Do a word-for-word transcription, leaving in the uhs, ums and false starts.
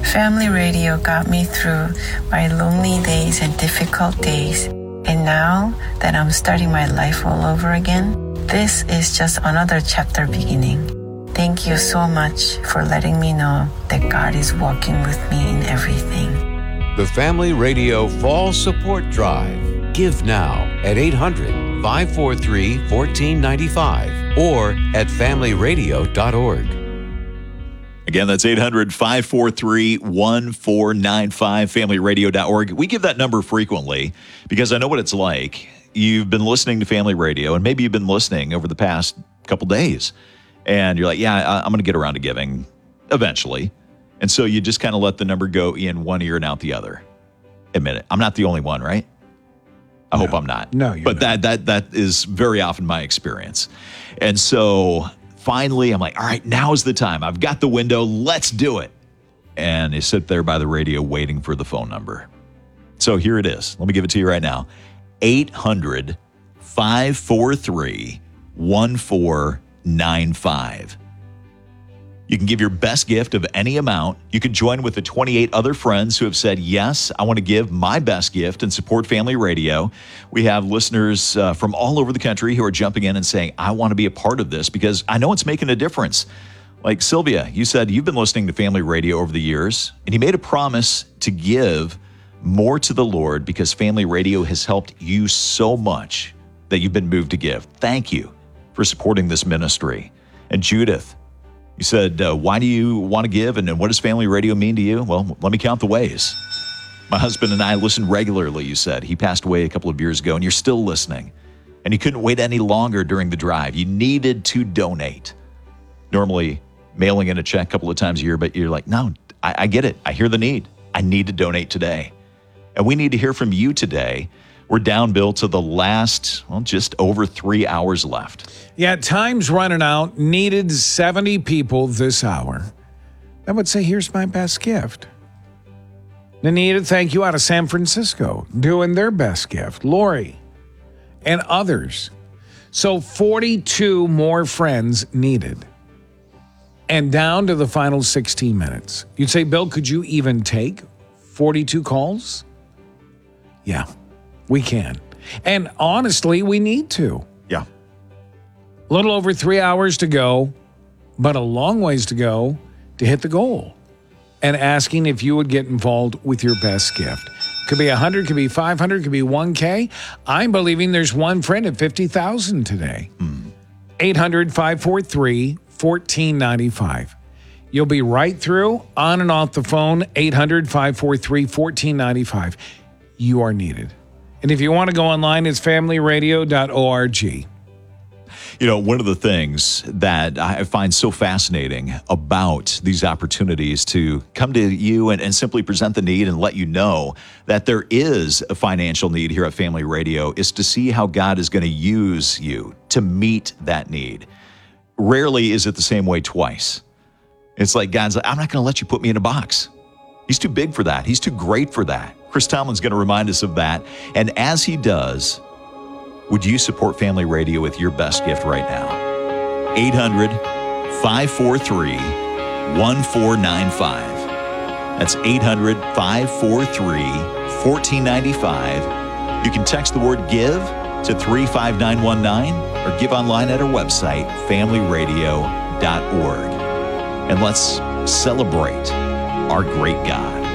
Family Radio got me through my lonely days and difficult days. And now that I'm starting my life all over again, this is just another chapter beginning. Thank you so much for letting me know that God is walking with me in everything. The Family Radio Fall Support Drive. Give now at eight hundred, five four three, one four nine five or at family radio dot org. Again, that's eight hundred, five four three, one four nine five, family radio dot org. We give that number frequently because I know what it's like. You've been listening to Family Radio, and maybe you've been listening over the past couple days, and you're like, yeah, I'm going to get around to giving eventually. And so you just kind of let the number go in one ear and out the other. Admit it. I'm not the only one, right? I no. hope I'm not. No, you're But not. that that that is very often my experience. And so finally, I'm like, all right, now's the time. I've got the window. Let's do it. And you sit there by the radio waiting for the phone number. So here it is. Let me give it to you right now. eight hundred, five four three, one four nine five. You can give your best gift of any amount. You can join with the twenty-eight other friends who have said, yes, I want to give my best gift and support Family Radio. We have listeners uh, from all over the country who are jumping in and saying, I want to be a part of this because I know it's making a difference. Like Sylvia, you said you've been listening to Family Radio over the years, and you made a promise to give more to the Lord because Family Radio has helped you so much that you've been moved to give. Thank you for supporting this ministry. And Judith, you said, uh, why do you want to give, and, and what does Family Radio mean to you? Well, let me count the ways. My husband and I listen regularly, you said. He passed away a couple of years ago, and you're still listening. And you couldn't wait any longer during the drive. You needed to donate. Normally, mailing in a check a couple of times a year, but you're like, no, I, I get it. I hear the need. I need to donate today. And we need to hear from you today. We're down, Bill, to the last, well, just over three hours left. Yeah, time's running out. Needed seventy people this hour. I would say, here's my best gift. Anita, thank you, out of San Francisco, doing their best gift. Lori and others. So forty-two more friends needed. And down to the final sixteen minutes. You'd say, Bill, could you even take forty-two calls? Yeah, we can. And honestly, we need to. Yeah. A little over three hours to go, but a long ways to go to hit the goal. And asking if you would get involved with your best gift. Could be one hundred, could be five hundred, could be one K. I'm believing there's one friend at fifty thousand today. Mm. eight hundred, five four three, one four nine five. You'll be right through, on and off the phone, eight hundred, five four three, one four nine five. You are needed. And if you want to go online, it's family radio dot org. You know, one of the things that I find so fascinating about these opportunities to come to you and, and simply present the need and let you know that there is a financial need here at Family Radio is to see how God is going to use you to meet that need. Rarely is it the same way twice. It's like God's like, I'm not going to let you put me in a box. He's too big for that. He's too great for that. Chris Tomlin's going to remind us of that. And as he does, would you support Family Radio with your best gift right now? eight hundred, five four three, one four nine five. That's eight hundred, five four three, one four nine five. You can text the word GIVE to three five nine one nine or give online at our website, family radio dot org. And let's celebrate our great God.